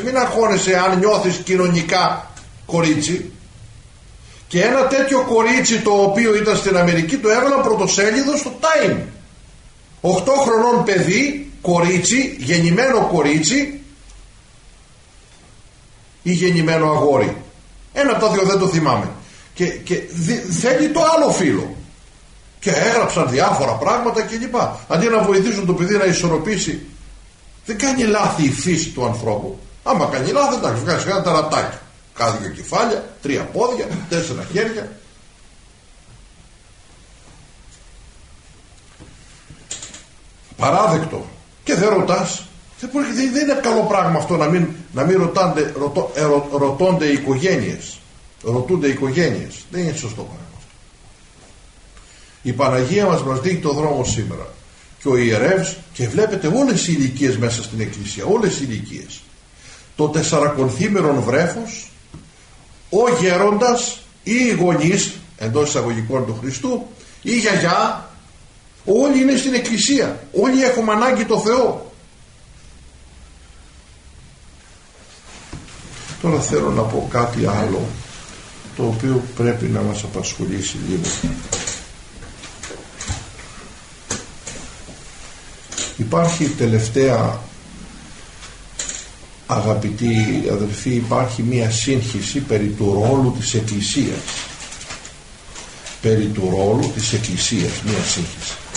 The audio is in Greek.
μην αγχώνεσαι αν νιώθεις κοινωνικά κορίτσι. Και ένα τέτοιο κορίτσι, το οποίο ήταν στην Αμερική, το έβαλαν πρωτοσέλιδο στο Time. 8 χρονών παιδί, κορίτσι, γεννημένο κορίτσι ή γεννημένο αγόρι. Ένα από τα δύο, δεν το θυμάμαι. Και θέλει το άλλο φύλλο. Και έγραψαν διάφορα πράγματα κλπ. Αντί να βοηθήσουν το παιδί να ισορροπήσει. Δεν κάνει λάθη η φύση του ανθρώπου. Άμα κάνει λάθη, εντάξει, βγάζει ένα ταρατάκι. Κάθε 2 κεφάλια, 3 πόδια, 4 χέρια. Παράδεκτο. Και δεν ρωτάς. Δεν είναι καλό πράγμα αυτό να μην ρωτώνται οι οικογένειες. Ρωτούνται οι οικογένειες. Δεν είναι σωστό πράγμα. Η Παναγία μας δείχνει το δρόμο σήμερα. Και ο ιερεύς, και βλέπετε όλες οι ηλικίες μέσα στην Εκκλησία, όλες οι ηλικίες. Το 4κονθήμερον βρέφος, ο γέροντας ή οι γονείς εντός εισαγωγικών του Χριστού, η γιαγιά, όλοι είναι στην Εκκλησία. Όλοι έχουμε ανάγκη το Θεό. Τώρα θέλω να πω κάτι άλλο, το οποίο πρέπει να μας απασχολήσει λίγο. Υπάρχει τελευταία, αγαπητοί αδελφοί, υπάρχει μία σύγχυση περί του ρόλου της Εκκλησίας. Περί του ρόλου της Εκκλησίας, μία σύγχυση.